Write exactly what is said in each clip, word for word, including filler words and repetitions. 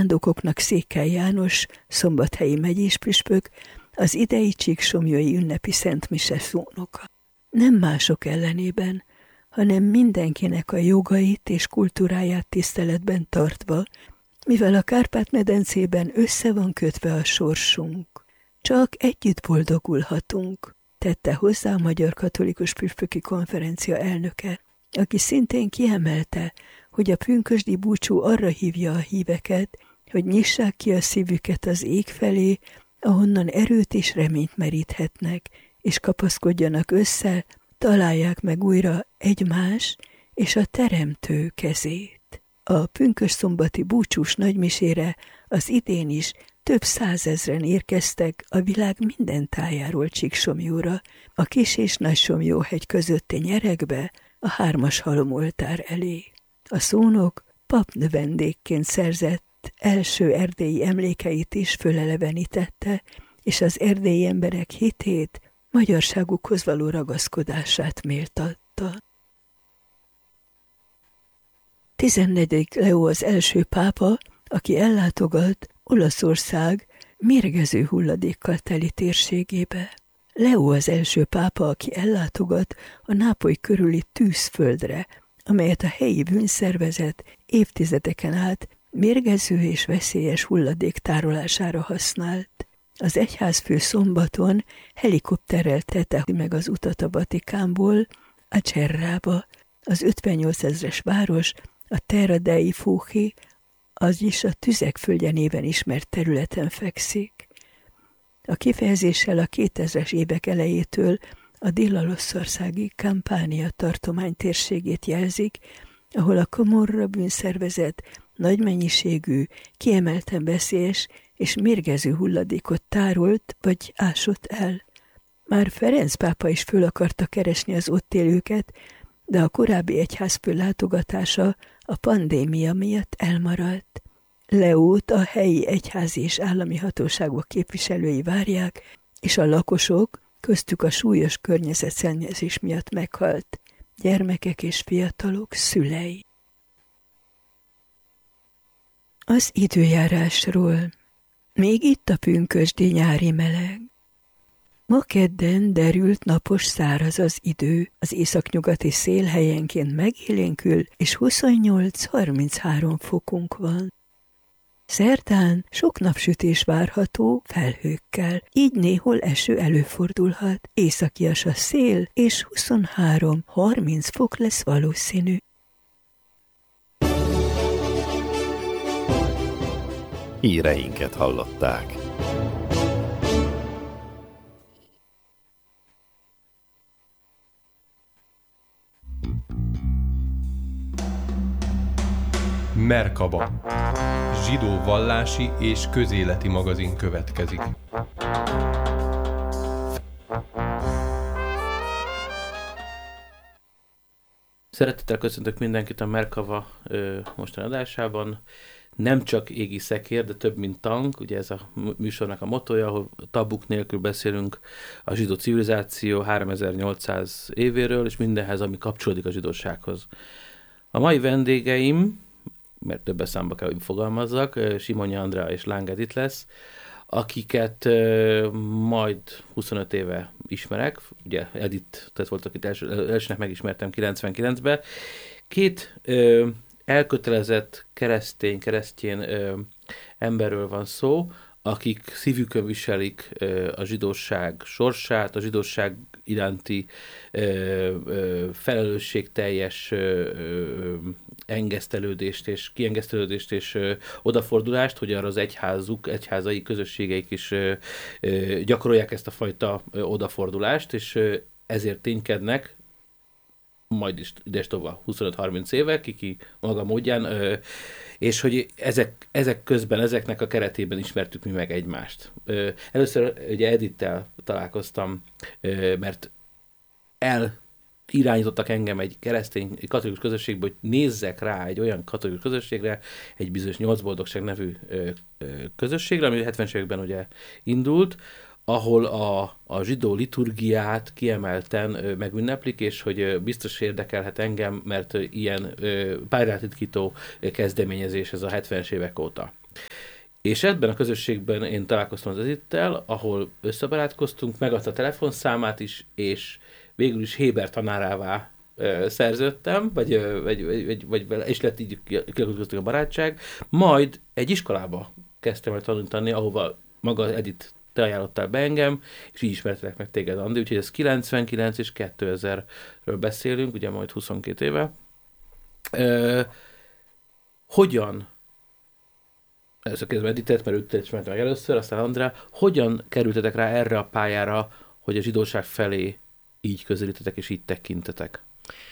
kirándokoknak Székely János, szombathelyi megyéspüspök, az idei csíksomlyai ünnepi szentmise szónoka. Nem mások ellenében, hanem mindenkinek a jogait és kultúráját tiszteletben tartva, mivel a Kárpát-medencében össze van kötve a sorsunk. Csak együtt boldogulhatunk, tette hozzá a Magyar Katolikus Püspöki Konferencia elnöke, aki szintén kiemelte, hogy a pünkösdi búcsú arra hívja a híveket, hogy nyissák ki a szívüket az ég felé, ahonnan erőt és reményt meríthetnek, és kapaszkodjanak össze, találják meg újra egymás és a Teremtő kezét. A pünkösszombati búcsús nagymisére az idén is több százezren érkeztek a világ minden tájáról Csíksomlyóra, a Kis- és Nagysomlyóhegy közötti nyeregbe, a hármas halomoltár elé. A szónok papnövendékként szerzett első erdélyi emlékeit is fölelevenítette, és az erdélyi emberek hitét, magyarságukhoz való ragaszkodását méltatta. tizennegyedik Leó az első pápa, aki ellátogat Olaszország mérgező hulladékkal teli térségébe. Leó az első pápa, aki ellátogat a Nápoly körüli tűzföldre, amelyet a helyi bűnszervezet évtizedeken át mérgező és veszélyes hulladék tárolására használt. Az egyházfő szombaton helikopterrel tette meg az utat a Vatikánból Acerrába, az ötvennyolc ezres város, a Terra dei Fuochi, azis a Tüzek földje néven ismert területen fekszik. A kifejezéssel a kétezres évek elejétől a dél-olaszországi Campania tartomány térségét jelzik, ahol a Camorra bűnszervezet nagy mennyiségű, kiemelten veszélyes és mérgező hulladékot tárolt vagy ásott el. Már Ferenc pápa is föl akarta keresni az ott élőket, de a korábbi egyházfő látogatása a pandémia miatt elmaradt. Leót a helyi egyházi és állami hatóságok képviselői várják, és a lakosok, köztük a súlyos környezetszennyezés miatt meghalt gyermekek és fiatalok szülei. Az időjárásról. Még itt a pünkösdi nyári meleg. Ma kedden derült, napos, száraz az idő, az északnyugati szél helyenként megélénkül, és huszonnyolc-harminchárom fokunk van. Szerdán sok napsütés várható felhőkkel, így néhol eső előfordulhat, északias a szél, és huszonhárom-harminc fok lesz valószínű. Híreinket hallották. Merkaba. Zsidó vallási és közéleti magazin következik. Szeretettel köszöntök mindenkit a Merkava ö, mostani adásában. Nem csak égi szekér, de több, mint tank. Ugye ez a műsornak a mottoja, ahol tabuk nélkül beszélünk a zsidó civilizáció háromezer-nyolcszáz évéről, és mindenhez, ami kapcsolódik a zsidósághoz. A mai vendégeim, mert többes számba kell, hogy fogalmazzak, Simonyi Andrea és Lang Edith lesz, akiket uh, majd huszonöt éve ismerek. Ugye Edith, tehát volt, akit első, elsőnek megismertem kilencvenkilencben. Két uh, elkötelezett keresztény, keresztjén ö, emberről van szó, akik szívükön viselik ö, a zsidóság sorsát, a zsidóság iránti ö, ö, felelősségteljes ö, ö, engesztelődést és kiengesztelődést és ö, odafordulást, hogy arra az egyházuk, egyházai közösségeik is ö, ö, gyakorolják ezt a fajta ö, odafordulást, és ö, ezért ténykednek, majd is ides tovább huszonöt-harminc éve, kiki maga módján, ö, és hogy ezek, ezek közben, ezeknek a keretében ismertük mi meg egymást. Ö, először ugye Edittel találkoztam, ö, mert elirányítottak engem egy keresztény, egy katolikus közösségbe, hogy nézzek rá egy olyan katolikus közösségre, egy bizonyos Nyolc Boldogság nevű ö, ö, közösségre, ami a hetvenes években ugye indult, ahol a, a zsidó liturgiát kiemelten ö, megünneplik, és hogy ö, biztos érdekelhet engem, mert ö, ilyen pályáritkító kezdeményezés ez a hetvenes évek óta. És ebben a közösségben én találkoztam az Edittel, ahol összebarátkoztunk, megadta a telefonszámát is, és végül is Héber tanárává ö, szerződtem, vagy, ö, vagy, vagy, vagy, vagy, és lett így kialakult a barátság. Majd egy iskolába kezdtem el tanítani, ahova maga Edith te ajánlottál be engem, és így ismertelek meg téged, Andi, úgyhogy ez kilencvenkilenc és kétezerről beszélünk, ugye majd huszonkét éve. Ö, hogyan először kezdve Editet, mert őt ismertem meg először, aztán Andrá, hogyan kerültetek rá erre a pályára, hogy a zsidóság felé így közelítetek és így tekintetek?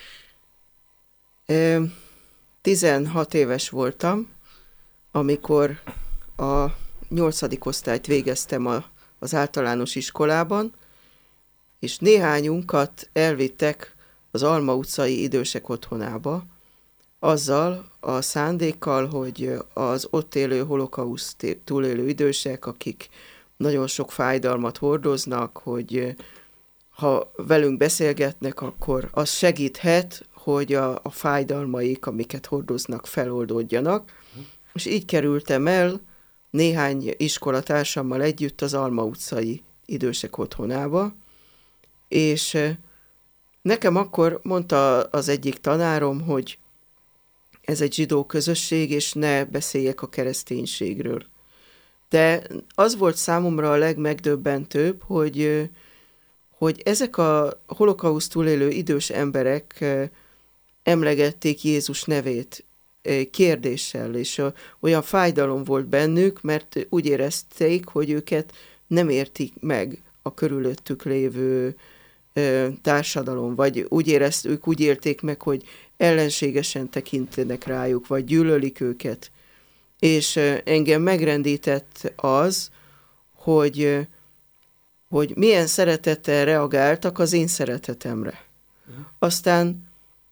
tizenhat éves voltam, amikor a nyolcadik osztályt végeztem a, az általános iskolában, és néhányunkat elvittek az Alma utcai idősek otthonába, azzal a szándékkal, hogy az ott élő holokauszt túlélő idősek, akik nagyon sok fájdalmat hordoznak, hogy ha velünk beszélgetnek, akkor az segíthet, hogy a, a fájdalmaik, amiket hordoznak, feloldódjanak. És így kerültem el néhány iskolatársammal együtt az Alma utcai idősek otthonába, és nekem akkor mondta az egyik tanárom, hogy ez egy zsidó közösség, és ne beszéljek a kereszténységről. De az volt számomra a legmegdöbbentőbb, hogy, hogy ezek a holokauszt túlélő idős emberek emlegették Jézus nevét kérdéssel, és olyan fájdalom volt bennük, mert úgy érezték, hogy őket nem értik meg a körülöttük lévő társadalom, vagy úgy érezt, ők úgy élték meg, hogy ellenségesen tekintenek rájuk, vagy gyűlölik őket. És engem megrendített az, hogy, hogy milyen szeretettel reagáltak az én szeretetemre. Aztán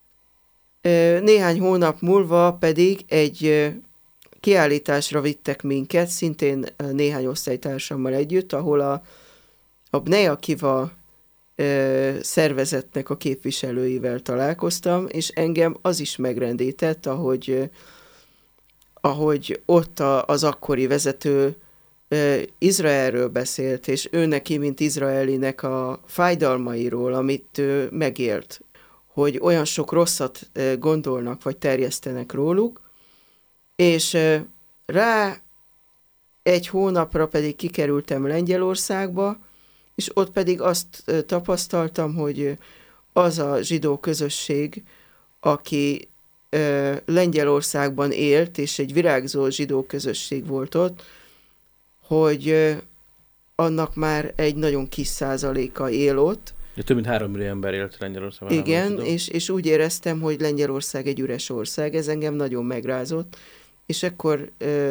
néhány hónap múlva pedig egy kiállításra vittek minket, szintén néhány osztálytársammal együtt, ahol a, a Bnei Akiva szervezetnek a képviselőivel találkoztam, és engem az is megrendített, ahogy, ahogy ott a, az akkori vezető Izraelről beszélt, és ő neki, mint izraelinek a fájdalmairól, amit ő megélt, hogy olyan sok rosszat gondolnak, vagy terjesztenek róluk, és rá egy hónapra pedig kikerültem Lengyelországba, és ott pedig azt tapasztaltam, hogy az a zsidó közösség, aki Lengyelországban élt, és egy virágzó zsidó közösség volt ott, hogy annak már egy nagyon kis százaléka él ott. De több mint három millió ember élt Lengyelországban. Igen, és, és úgy éreztem, hogy Lengyelország egy üres ország, ez engem nagyon megrázott, és akkor ö,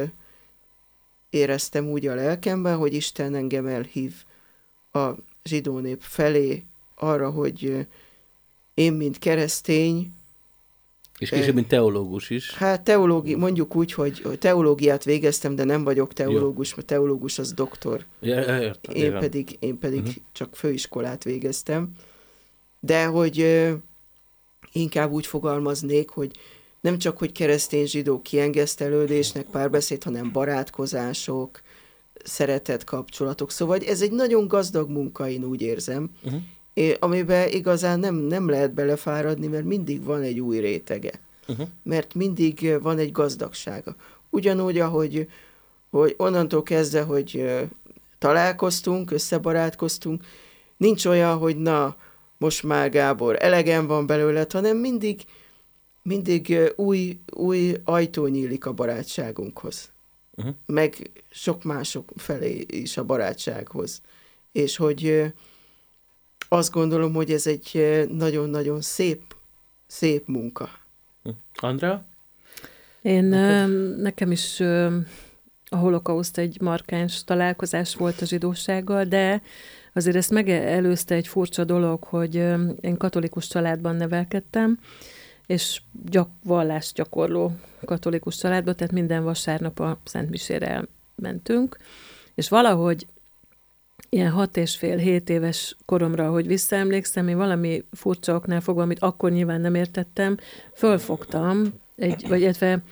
éreztem úgy a lelkemben, hogy Isten engem elhív a zsidó nép felé arra, hogy én, mint keresztény... És később, mint teológus is. Hát teológi, mondjuk úgy, hogy teológiát végeztem, de nem vagyok teológus, mert teológus az doktor. Ja, értem, én, értem. pedig, én pedig uh-huh. csak főiskolát végeztem. De hogy ö, inkább úgy fogalmaznék, hogy nem csak, hogy keresztény-zsidó kiengesztelődésnek párbeszéd, hanem barátkozások, szeretett kapcsolatok. Szóval ez egy nagyon gazdag munka, én úgy érzem, uh-huh. amiben igazán nem, nem lehet belefáradni, mert mindig van egy új rétege. Uh-huh. Mert mindig van egy gazdagsága. Ugyanúgy, ahogy hogy onnantól kezdve, hogy találkoztunk, összebarátkoztunk, nincs olyan, hogy na, most már Gábor, elegem van belőled, hanem mindig, mindig új, új ajtó nyílik a barátságunkhoz. Uh-huh. Meg sok mások felé is a barátsághoz. És hogy azt gondolom, hogy ez egy nagyon-nagyon szép, szép munka. Andrea? Én, nekem is a holokauszt egy markáns találkozás volt a zsidósággal, de azért ezt megelőzte egy furcsa dolog, hogy én katolikus családban nevelkedtem, és gyak, vallást gyakorló katolikus családban, tehát minden vasárnap a Szentmisére elmentünk, és valahogy ilyen hat és fél, hét éves koromra, hogy visszaemlékszem, én valami furcsa oknál fogva, amit akkor nyilván nem értettem, fölfogtam, egy, vagy illetve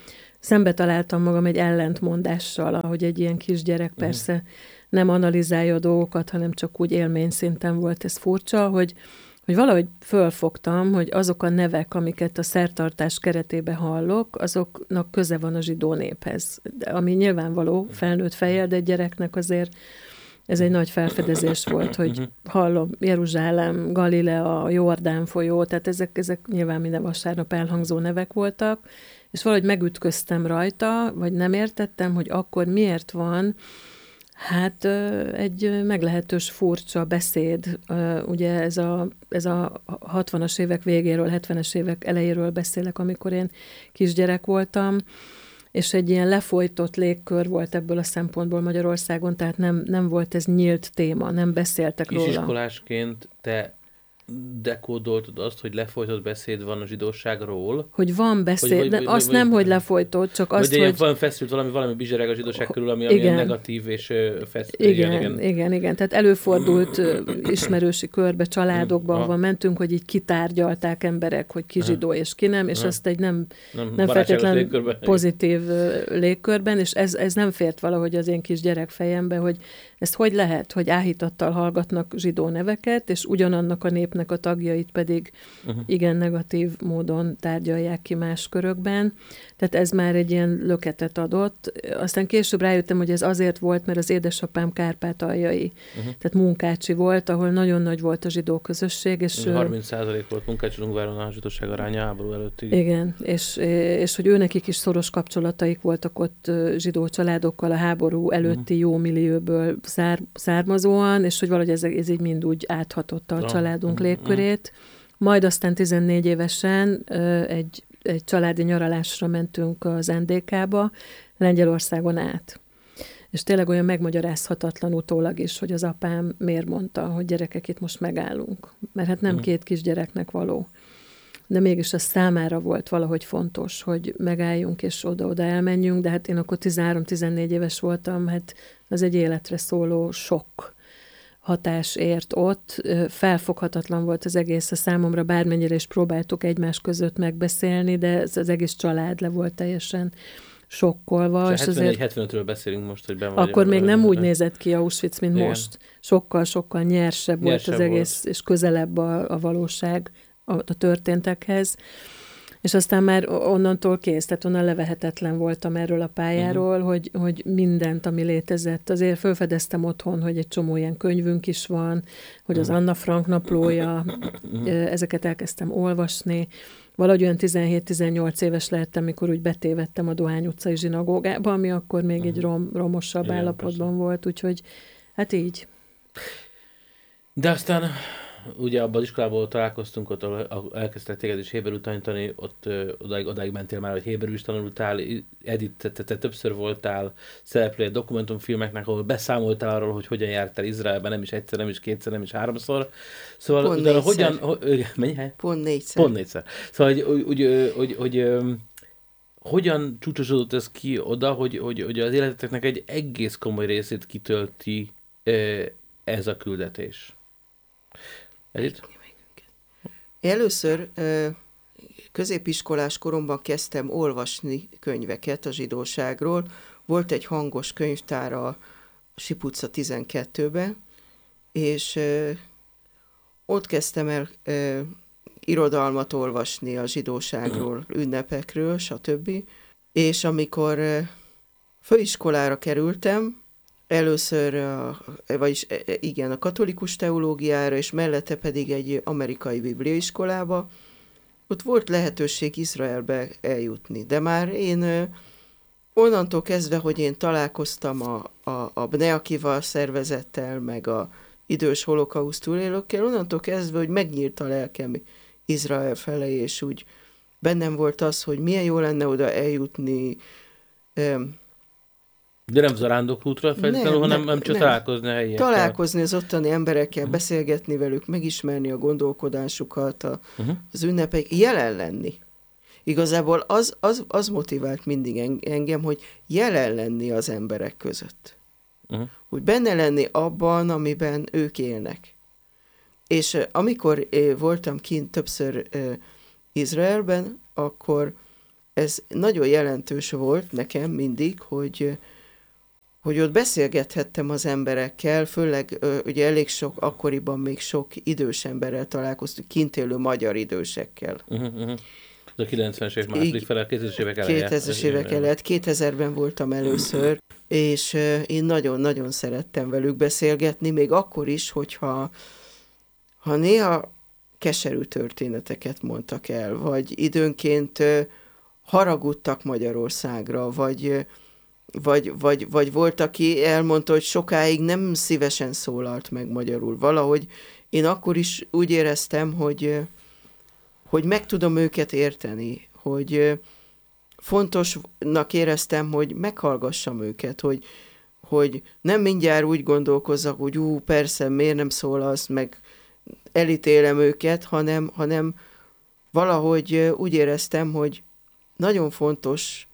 szembe találtam magam egy ellentmondással, ahogy egy ilyen kisgyerek persze nem analizálja a dolgokat, hanem csak úgy élmény szinten volt ez furcsa, hogy, hogy valahogy fölfogtam, hogy azok a nevek, amiket a szertartás keretében hallok, azoknak köze van a zsidó néphez. De ami nyilvánvaló felnőtt fejjel, de egy gyereknek azért ez egy nagy felfedezés volt, hogy hallom Jeruzsálem, Galilea, Jordán folyó, tehát ezek, ezek nyilván minden vasárnap elhangzó nevek voltak, és valahogy megütköztem rajta, vagy nem értettem, hogy akkor miért van hát egy meglehetős furcsa beszéd. Ugye ez a, ez a hatvanas évek végéről, hetvenes évek elejéről beszélek, amikor én kisgyerek voltam, és egy ilyen lefolytott légkör volt ebből a szempontból Magyarországon, tehát nem, nem volt ez nyílt téma, nem beszéltek róla. Kisiskolásként te dekódoltad azt, hogy lefolytott beszéd van a zsidóságról? Hogy van beszéd, hogy, vagy, azt vagy, nem, hogy lefolytott, csak azt, hogy... hogy... Van feszült valami, valami bizsereg a zsidóság körül, ami, ami negatív és feszült. Igen, igen, igen, igen, igen. Tehát előfordult ismerősi körbe, családokba, ahova mentünk, hogy így kitárgyalták emberek, hogy ki zsidó és ki nem, és Aha. azt egy nem, nem, nem feltétlen légkörben. Pozitív légkörben, és ez, ez nem fért valahogy az én kis gyerek fejembe, hogy ezt hogy lehet, hogy áhítattal hallgatnak zsidó neveket, és ugyanannak a népnek a tagjait pedig uh-huh. igen negatív módon tárgyalják ki más körökben. Tehát ez már egy ilyen löketet adott. Aztán később rájöttem, hogy ez azért volt, mert az édesapám kárpátaljai. Uh-huh. Tehát munkácsi volt, ahol nagyon nagy volt a zsidó közösség. És harminc százalék volt Munkácsi-Ungváron a zsidóság aránya háború előttig. Igen, és, és hogy őnekik is szoros kapcsolataik voltak ott zsidó családokkal a háború előtti uh-huh. jó millióből szár, származóan, és hogy valahogy ez, ez így mind úgy áthatotta a uh-huh. családunk uh-huh. légkörét. Majd aztán tizennégy évesen egy egy családi nyaralásra mentünk az en dé ká-ba, Lengyelországon át. És tényleg olyan megmagyarázhatatlan utólag is, hogy az apám miért mondta, hogy gyerekek, itt most megállunk. Mert hát nem két kisgyereknek való. De mégis az számára volt valahogy fontos, hogy megálljunk és oda-oda elmenjünk, de hát én akkor tizenhárom-tizennégy éves voltam, hát az egy életre szóló sok hatás ért ott. Felfoghatatlan volt az egész a számomra, bármennyire is próbáltuk egymás között megbeszélni, de ez az egész család le volt teljesen sokkolva. És hetvenegy hetvenötről beszélünk most, hogy ben vagy. Akkor még nem úgy nézett ki Auschwitz, mint Igen. most. Sokkal-sokkal nyersebb, nyersebb volt az egész, volt. És közelebb a, a valóság a, a történtekhez. És aztán már onnantól kész, tehát onnan levehetetlen voltam erről a pályáról, uh-huh. hogy, hogy mindent, ami létezett. Azért felfedeztem otthon, hogy egy csomó ilyen könyvünk is van, hogy az Anna Frank naplója, uh-huh. ezeket elkezdtem olvasni. Valahogy olyan tizenhét-tizennyolc éves lehettem, mikor úgy betévettem a Dohány utcai zsinagógába, ami akkor még uh-huh. egy rom, romosabb Igen, állapotban persze. volt, úgyhogy hát így. De aztán... Ugye abban az iskolából találkoztunk, ott elkezdtek téged is héberül tanítani, ott odáig, odáig mentél már, hogy héberül is tanultál, Edith, te, te, te többször voltál szereplője dokumentumfilmeknek, ahol beszámoltál arról, hogy hogyan jártál Izraelben, nem is egyszer, nem is kétszer, nem is háromszor. Szóval Pont utána négyszer. hogyan... Hogy, mennyi hely? Pont négyszer. Pont négyszer. Szóval, hogy, hogy, hogy, hogy, hogy hogyan csúcsosodott ez ki oda, hogy, hogy, hogy az életeteknek egy egész komoly részét kitölti ez a küldetés? Edith? Először középiskolás koromban kezdtem olvasni könyveket a zsidóságról. Volt egy hangos könyvtár a Sip utca tizenkettőben, és ott kezdtem el irodalmat olvasni a zsidóságról, ünnepekről, stb. És amikor főiskolára kerültem, először, a, vagyis igen, a katolikus teológiára, és mellette pedig egy amerikai bibliaiskolába, ott volt lehetőség Izraelbe eljutni. De már én onnantól kezdve, hogy én találkoztam a, a, a Bnei Akiva szervezettel, meg a idős holokauszt túlélőkkel, onnantól kezdve, hogy megnyílt a lelkem Izrael felé, és úgy bennem volt az, hogy milyen jó lenne oda eljutni. De nem zarándoklútra feltétlenül, hanem nem, nem csak nem. találkozni a helyiekkel. Találkozni az ottani emberekkel, uh-huh. beszélgetni velük, megismerni a gondolkodásukat, a, uh-huh. az ünnepek, jelen lenni. Igazából az, az, az motivált mindig engem, hogy jelen lenni az emberek között. Uh-huh. Hogy benne lenni abban, amiben ők élnek. És uh, amikor uh, voltam kint többször uh, Izraelben, akkor ez nagyon jelentős volt nekem mindig, hogy, hogy ott beszélgethettem az emberekkel, főleg ugye elég sok, akkoriban még sok idős emberrel találkoztunk, kint élő magyar idősekkel. Uh-huh, uh-huh. A kilencvenes évek második fele, kétezres évek eleje. kétezres évek eleje, kétezerben voltam először, és én nagyon-nagyon szerettem velük beszélgetni, még akkor is, hogyha ha néha keserű történeteket mondtak el, vagy időnként haragudtak Magyarországra, vagy, vagy, vagy, vagy volt, aki elmondta, hogy sokáig nem szívesen szólalt meg magyarul. Valahogy én akkor is úgy éreztem, hogy, hogy meg tudom őket érteni, hogy fontosnak éreztem, hogy meghallgassam őket, hogy, hogy nem mindjárt úgy gondolkozzak, hogy ú, persze, miért nem szólalsz, meg elítélem őket, hanem, hanem valahogy úgy éreztem, hogy nagyon fontos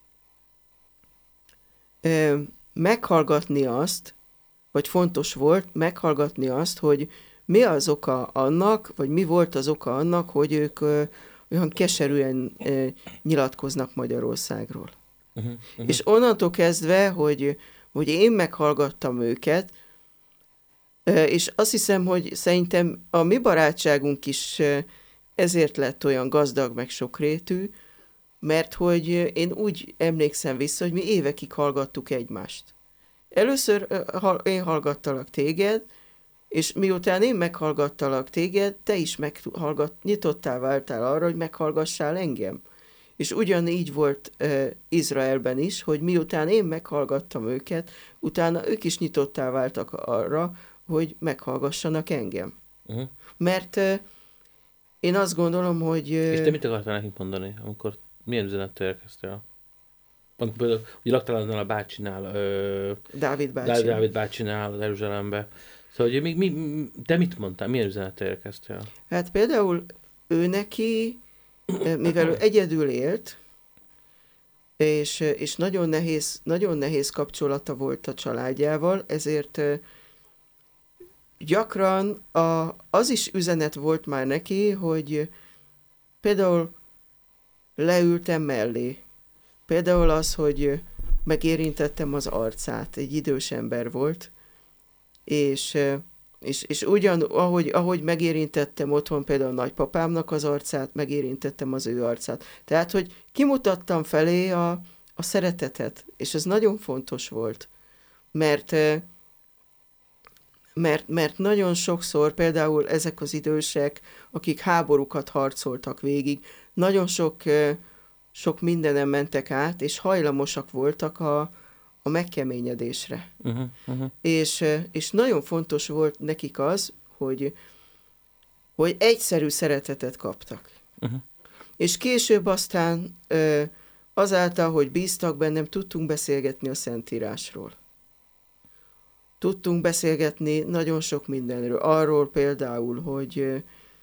ö, meghallgatni azt, vagy fontos volt meghallgatni azt, hogy mi az oka annak, vagy mi volt az oka annak, hogy ők ö, olyan keserűen ö, nyilatkoznak Magyarországról. Uh-huh, uh-huh. És onnantól kezdve, hogy, hogy én meghallgattam őket, ö, és azt hiszem, hogy szerintem a mi barátságunk is ö, ezért lett olyan gazdag, meg sokrétű, mert hogy én úgy emlékszem vissza, hogy mi évekig hallgattuk egymást. Először én hallgattalak téged, és miután én meghallgattalak téged, te is meghallgat, nyitottá váltál arra, hogy meghallgassál engem. És ugyanígy volt uh, Izraelben is, hogy miután én meghallgattam őket, utána ők is nyitottá váltak arra, hogy meghallgassanak engem. Uh-huh. Mert uh, én azt gondolom, hogy... Uh, és te mit akartál nekünk mondani, amikor milyen üzenettel érkeztél? Amikor például, ugye laktál annál a bácsinál, ö, Dávid bácsinál. Dávid bácsinál az Jeruzsálembe. Szóval, hogy mi, mi, te mit mondtál? Milyen üzenettel érkeztél? Hát például ő neki, mivel ő egyedül élt, és, és nagyon, nehéz, nagyon nehéz kapcsolata volt a családjával, ezért gyakran a, az is üzenet volt már neki, hogy például leültem mellé. Például az, hogy megérintettem az arcát, egy idős ember volt, és, és, és ugyan, ahogy, ahogy megérintettem otthon például nagypapámnak az arcát, megérintettem az ő arcát. Tehát, hogy kimutattam felé a, a szeretetet, és ez nagyon fontos volt, mert, mert, mert nagyon sokszor például ezek az idősek, akik háborúkat harcoltak végig, nagyon sok, sok mindenen mentek át, és hajlamosak voltak a, a megkeményedésre. Uh-huh, uh-huh. És, és nagyon fontos volt nekik az, hogy, hogy egyszerű szeretetet kaptak. Uh-huh. És később aztán azáltal, hogy bíztak bennem, tudtunk beszélgetni a Szentírásról. Tudtunk beszélgetni nagyon sok mindenről. Arról például, hogy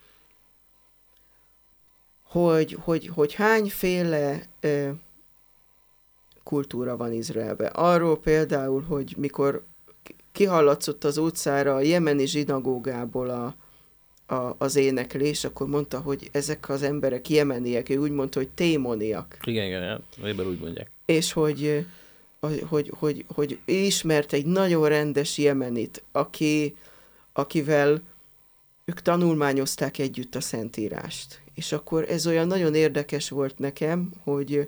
Hogy, hogy, hogy hányféle ö, kultúra van Izraelben. Arról például, hogy mikor kihallatszott az utcára a jemeni zsinagógából a, a, az éneklés, akkor mondta, hogy ezek az emberek jemeniek, ő úgy mondta, hogy témoniak. Igen, igen, ebben úgy mondják. És hogy, hogy, hogy, hogy, hogy ismert egy nagyon rendes jemenit, aki, akivel ők tanulmányozták együtt a Szentírást. És akkor ez olyan nagyon érdekes volt nekem, hogy,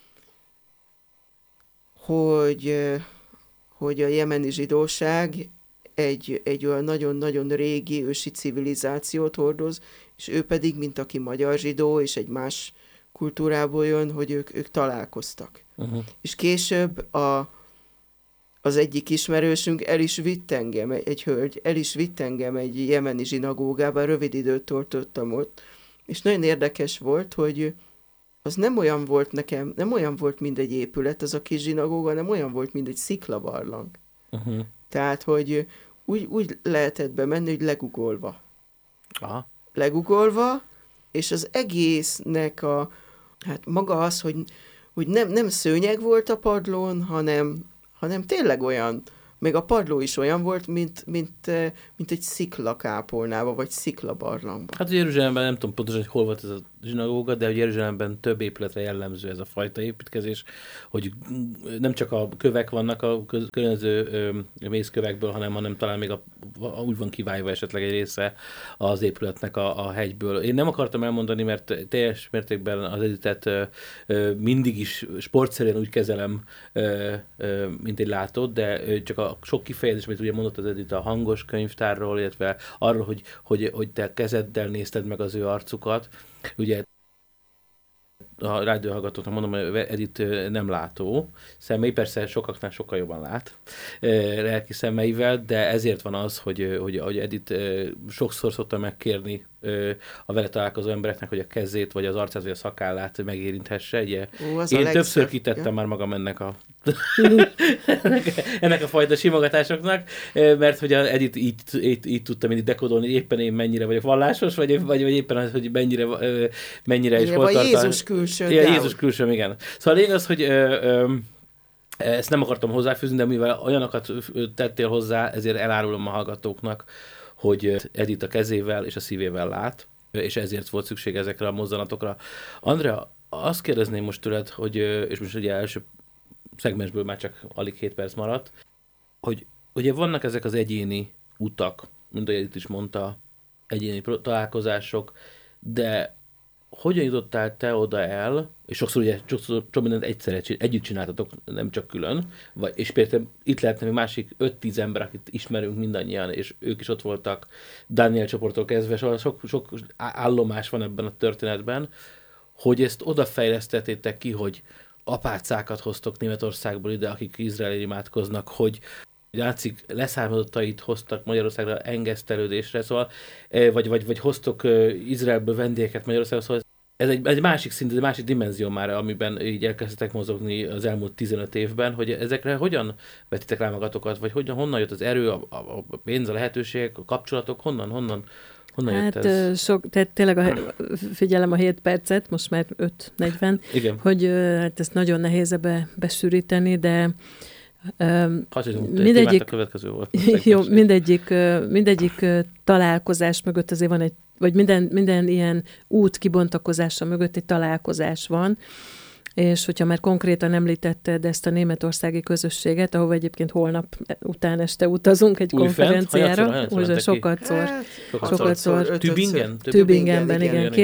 hogy, hogy a jemeni zsidóság egy, egy olyan nagyon-nagyon régi ősi civilizációt hordoz, és ő pedig, mint aki magyar zsidó, és egy más kultúrából jön, hogy ők, ők találkoztak. Uh-huh. És később a, az egyik ismerősünk el is vitt engem, egy, egy hölgy, el is vitt engem egy jemeni zsinagógába, rövid időt töltöttem ott, és nagyon érdekes volt, hogy az nem olyan volt nekem, nem olyan volt, mint egy épület, az a kis zsinagóga, nem olyan volt, mint egy sziklabarlang. Uh-huh. Tehát, hogy úgy, úgy lehetett bemenni, hogy legugolva. Aha. Legugolva, és az egésznek a, hát maga az, hogy, hogy nem, nem szőnyeg volt a padlón, hanem, hanem tényleg olyan, még a padló is olyan volt, mint, mint, mint egy sziklakápolnába, vagy sziklabarlangba. Hát Jeruzsálemben nem tudom pontosan, hogy hol volt ez a zsinagóga, de hogy Jeruzsálemben több épületre jellemző ez a fajta építkezés, hogy nem csak a kövek vannak a környező mészkövekből, hanem, hanem talán még a, a, úgy van kiválva esetleg egy része az épületnek a, a hegyből. Én nem akartam elmondani, mert teljes mértékben az Editet mindig is sportszerűen úgy kezelem, mint egy látót, de csak a sok kifejezés, amit ugye mondott az Edit a hangos könyvtárról, illetve arról, hogy, hogy, hogy te kezeddel nézted meg az ő arcukat. Ugye a rádióhallgatóknak mondom, hogy Edit nem látó személy, persze sokaknál sokkal jobban lát lelki szemeivel, de ezért van az, hogy, hogy, hogy Edit sokszor szokta megkérni a vele találkozó embereknek, hogy a kezét, vagy az arcát, vagy a szakállát megérinthesse. Ugye? Ó, én többször legszebb, kitettem ja. már magam ennek a ennek, ennek a fajta simogatásoknak, mert hogy az Edit így, így, így tudta mindig dekodolni, éppen én mennyire vagyok vallásos, vagy, vagy, vagy éppen az, hogy mennyire, mennyire is hol tartal. Jézus külsőn. Ja, Jézus külsőn, igen. Szóval lényeg az, hogy ö, ö, ezt nem akartam hozzáfűzni, de mivel olyanokat tettél hozzá, ezért elárulom a hallgatóknak, hogy Edit a kezével és a szívével lát, és ezért volt szükség ezekre a mozzanatokra. Andrea, azt kérdezném most tőled, hogy, és most ugye első szegmensből már csak alig hét perc maradt, hogy ugye vannak ezek az egyéni utak, mint ahogy itt is mondta, egyéni találkozások, de hogyan jutottál te oda el, és sokszor ugye sokszor sok mindent egyszerre együtt csináltatok, nem csak külön, vagy, és például itt lehetne még másik öt-tíz ember, akit ismerünk mindannyian, és ők is ott voltak Daniel csoporttól kezdve, szóval sok, sok állomás van ebben a történetben, hogy ezt odafejlesztettétek ki, hogy apácákat hoztok Németországból ide, akik Izraelre imádkoznak, hogy látszik leszármazottait hoztak Magyarországra engesztelődésre, szóval, vagy, vagy, vagy hoztok Izraelből vendégeket Magyarországra, szóval ez egy, egy másik szint, egy másik dimenzió már, amiben így elkezdtek mozogni az elmúlt tizenöt évben, hogy ezekre hogyan vetitek rá magatokat, vagy hogyan, honnan jött az erő, a, a pénz, a lehetőségek, a kapcsolatok, honnan, honnan? Honnan hát jött ez? Sok, tehát tényleg a, figyelem a hét percet, most már öt negyven, Igen. hogy hát ezt nagyon nehéz ebbe besűríteni, de Um, mindegyik, a következő volt. Jó, mindegyik, mindegyik találkozás mögött azért van egy, vagy minden, minden ilyen út kibontakozása mögött egy találkozás van, és hogyha már konkrétan említetted ezt a németországi közösséget, ahova egyébként holnap után este utazunk egy Újfent, konferenciára, úgy sokat szor. Hát, sokat szor. Tübingen? Tübingenben, igen. igen.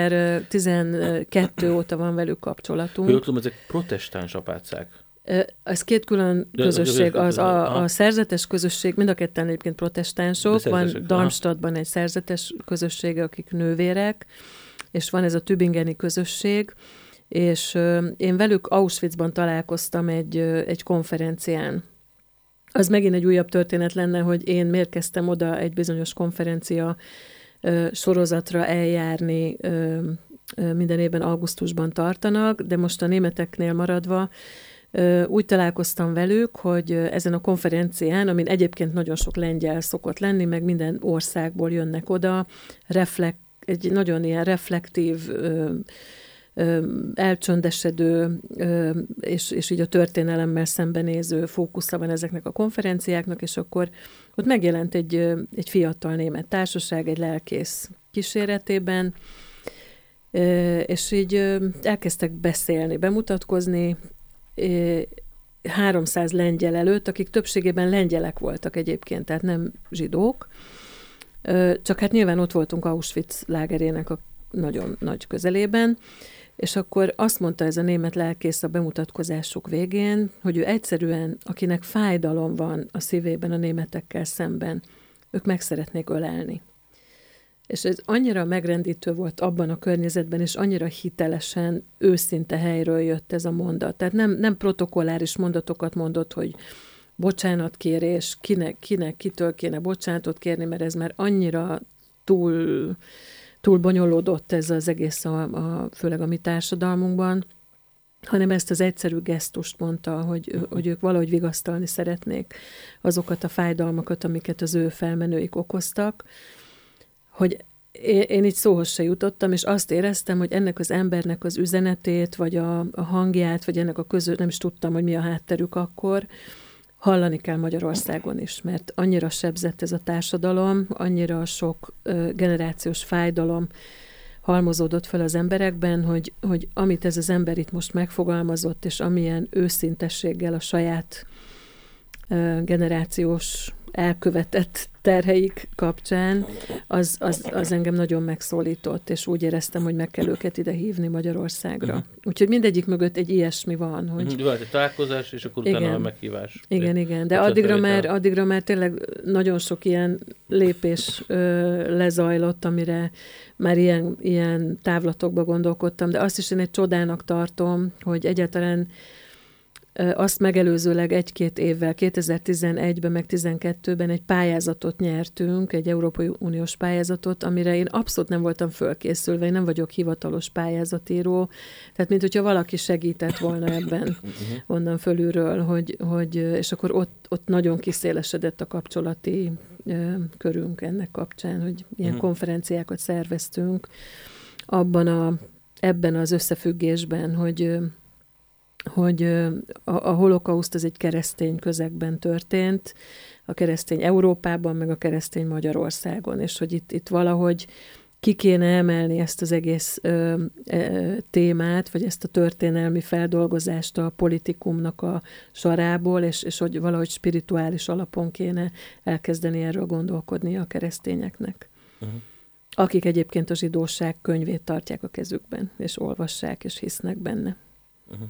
kétezer-tizenkettő óta van velük kapcsolatunk. Jól tudom, ezek protestáns apácák. Ez két külön közösség, az a, a szerzetes közösség, mind a ketten egyébként protestánsok, van Darmstadtban egy szerzetes közösség, akik nővérek, és van ez a tübingeni közösség, és én velük Auschwitzban találkoztam egy, egy konferencián. Az megint egy újabb történet lenne, hogy én miért kezdtem oda egy bizonyos konferencia sorozatra eljárni, minden évben augusztusban tartanak, de most a németeknél maradva, úgy találkoztam velük, hogy ezen a konferencián, amin egyébként nagyon sok lengyel szokott lenni, meg minden országból jönnek oda, reflekt, egy nagyon ilyen reflektív, ö, ö, elcsöndesedő, ö, és, és így a történelemmel szembenéző fókusza van ezeknek a konferenciáknak, és akkor ott megjelent egy, egy fiatal német társaság, egy lelkész kíséretében, és így elkezdtek beszélni, bemutatkozni, háromszáz lengyel előtt, akik többségében lengyelek voltak egyébként, tehát nem zsidók, csak hát nyilván ott voltunk Auschwitz lágerének a nagyon nagy közelében, és akkor azt mondta ez a német lelkész a bemutatkozások végén, hogy ő egyszerűen, akinek fájdalom van a szívében a németekkel szemben, ők meg szeretnék ölelni. És ez annyira megrendítő volt abban a környezetben, és annyira hitelesen, őszinte helyről jött ez a mondat. Tehát nem, nem protokolláris mondatokat mondott, hogy bocsánatkérés, kinek, kinek, kitől kéne bocsánatot kérni, mert ez már annyira túl, túl bonyolódott ez az egész, a, a, főleg a mi társadalmunkban, hanem ezt az egyszerű gesztust mondta, hogy, hogy ők valahogy vigasztalni szeretnék azokat a fájdalmakat, amiket az ő felmenőik okoztak, hogy én így szóhoz se jutottam, és azt éreztem, hogy ennek az embernek az üzenetét, vagy a, a hangját, vagy ennek a közül, nem is tudtam, hogy mi a hátterük akkor, hallani kell Magyarországon is, mert annyira sebzett ez a társadalom, annyira sok ö, generációs fájdalom halmozódott fel az emberekben, hogy, hogy amit ez az ember itt most megfogalmazott, és amilyen őszintességgel a saját uh, generációs elkövetett terheik kapcsán, az, az, az engem nagyon megszólított, és úgy éreztem, hogy meg kell őket ide hívni Magyarországra. Uh-huh. Úgyhogy mindegyik mögött egy ilyesmi van. Hogy... Volt egy találkozás, és akkor utána a meghívás. Igen, igen, de addigra már, addigra már tényleg nagyon sok ilyen lépés ö, lezajlott, amire már ilyen, ilyen távlatokba gondolkodtam, de azt is én egy csodának tartom, hogy egyáltalán azt megelőzőleg egy-két évvel, kétezer-tizenegyben, meg tizenkettőben egy pályázatot nyertünk, egy Európai Uniós pályázatot, amire én abszolút nem voltam fölkészülve, én nem vagyok hivatalos pályázatíró, tehát mint hogyha valaki segített volna ebben onnan fölülről, hogy, hogy, és akkor ott, ott nagyon kiszélesedett a kapcsolati körünk ennek kapcsán, hogy ilyen konferenciákat szerveztünk abban a, ebben az összefüggésben, hogy hogy a, a holokauszt az egy keresztény közegben történt, a keresztény Európában, meg a keresztény Magyarországon, és hogy itt, itt valahogy ki kéne emelni ezt az egész ö, ö, témát, vagy ezt a történelmi feldolgozást a politikumnak a sarából, és, és hogy valahogy spirituális alapon kéne elkezdeni erről gondolkodni a keresztényeknek. Uh-huh. Akik egyébként a zsidóság könyvét tartják a kezükben, és olvassák, és hisznek benne. Uh-huh.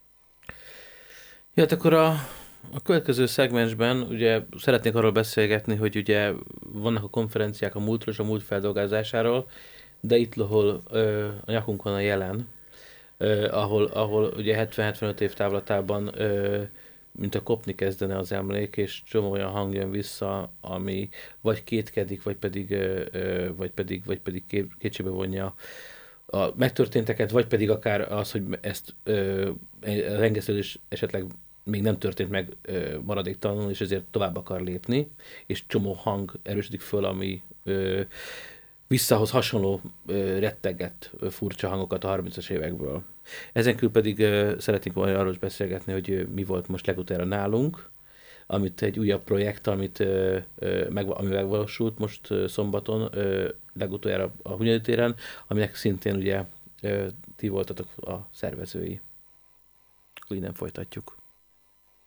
Ja, hát akkor a, a következő szegmensben ugye szeretnék arról beszélgetni, hogy ugye vannak a konferenciák a múltról és a múlt feldolgozásáról, de itt lohol ö, a nyakunkon a jelen, ö, ahol, ahol ugye hetven-hetvenöt év távlatában ö, mint a kopni kezdene az emlék, és csomó olyan hang jön vissza, ami vagy kétkedik, vagy pedig, ö, ö, vagy pedig, vagy pedig kétségbe vonja a megtörténteket, vagy pedig akár az, hogy ezt ö, rengesztelés esetleg még nem történt meg ö, maradéktalanul, és ezért tovább akar lépni, és csomó hang erősödik föl, ami ö, visszahoz hasonló ö, rettegett, ö, furcsa hangokat a harmincas évekből. Ezen kívül pedig ö, szeretnénk arról is beszélgetni, hogy ö, mi volt most legutára nálunk, amit egy újabb projekt, amit, ö, ö, meg, ami megvalósult most ö, szombaton, ö, legutoljára a Hunyadi téren, aminek szintén ugye ö, ti voltatok a szervezői. Akkor innen folytatjuk.